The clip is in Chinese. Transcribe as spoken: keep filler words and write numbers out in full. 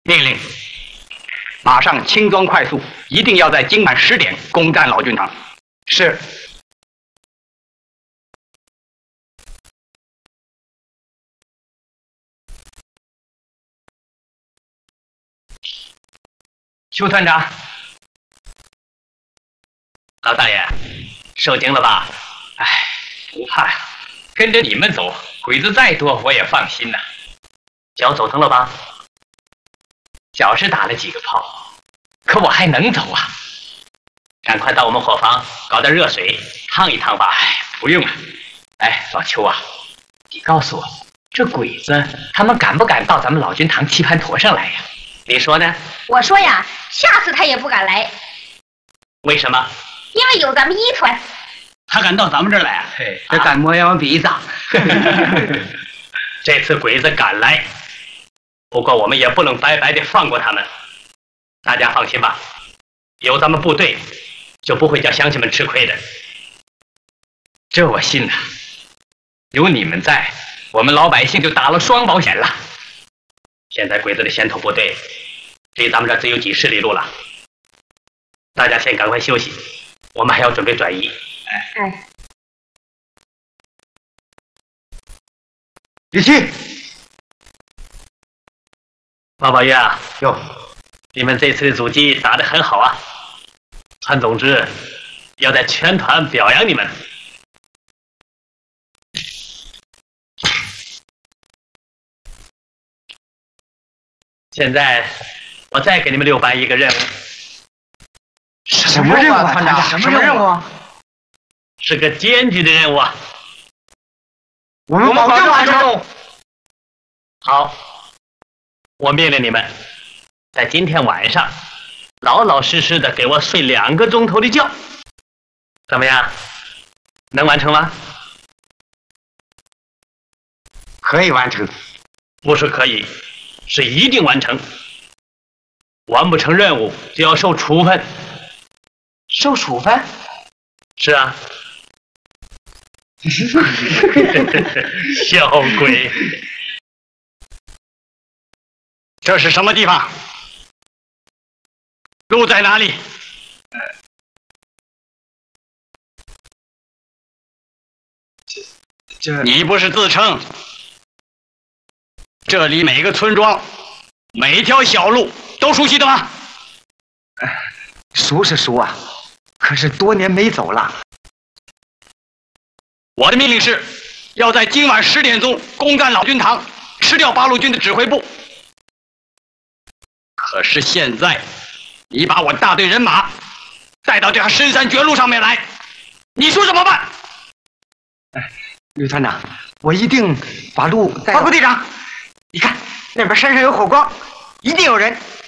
命令，马上轻装快速，一定要在今晚十点攻占老君堂。是。邱团长， 老大爷，受惊了吧？ 哎，不怕呀，跟着你们走，鬼子再多我也放心呐。 脚走疼了吧？ 脚是打了几个泡，可我还能走啊！ 赶快到我们伙房搞点热水烫一烫吧。 哎，不用了。哎，老邱啊，你告诉我，这鬼子他们敢不敢到咱们老君堂棋盘坨上来呀？ 你说呢？ 我说呀，下次他也不敢来。 为什么？ 因为有咱们一团。 他敢到咱们这儿来啊？ 嘿，他敢摸我鼻子。 这次鬼子敢来，不过我们也不能白白的放过他们。大家放心吧，有咱们部队，就不会叫乡亲们吃亏的。 这我信呐，有你们在，我们老百姓就打了双保险了。 现在鬼子的先头部队离咱们这儿只有几十里路了，大家先赶快休息，我们还要准备转移。 哎哎， 李七， 王宝玉啊， 哟， 你们这次的阻击打得很好啊！潘总之要在全团表扬你们。现在我再给你们六班一个任务。 什么任务啊，团长？什么任务？ 是个艰巨的任务啊！ 我们保证完成。 好，我命令你们，在今天晚上老老实实的给我睡两个钟头的觉，怎么样？能完成吗？ 可以完成。 不是可以，是一定完成。完不成任务就要受处分。 受处分？ 是啊。小鬼， 这是什么地方？路在哪里？这这，你不是自称这里每个村庄、每条小路都熟悉的吗？ 熟是熟啊，可是多年没走了。 我的命令是，要在今晚十点钟攻占老君堂，吃掉八路军的指挥部。可是现在，你把我大队人马带到这条深山绝路上面来，你说怎么办？ 哎，吕团长，我一定把路带。 报告队长， 你看那边山上有火光，一定有人。